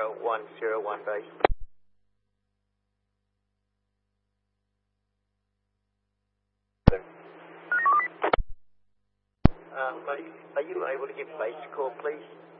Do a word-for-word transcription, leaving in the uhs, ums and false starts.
zero one zero one base. Um, are you able to give base call, please?